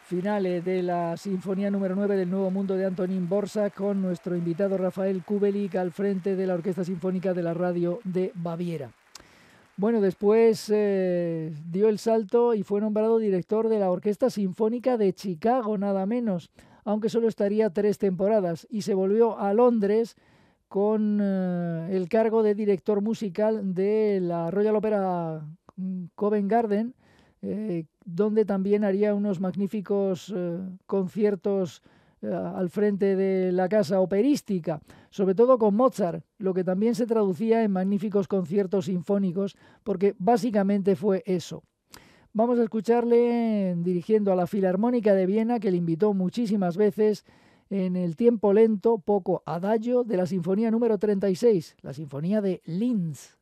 finale de la Sinfonía número 9 del Nuevo Mundo de Antonín Dvořák, con nuestro invitado Rafael Kubelik al frente de la Orquesta Sinfónica de la Radio de Baviera. Bueno, después dio el salto y fue nombrado director de la Orquesta Sinfónica de Chicago, nada menos, aunque solo estaría 3 temporadas, y se volvió a Londres con el cargo de director musical de la Royal Opera Covent Garden, donde también haría unos magníficos conciertos al frente de la casa operística, sobre todo con Mozart, lo que también se traducía en magníficos conciertos sinfónicos, porque básicamente fue eso. Vamos a escucharle dirigiendo a la Filarmónica de Viena, que le invitó muchísimas veces, en el tiempo lento, poco adagio de la Sinfonía número 36, la Sinfonía de Linz.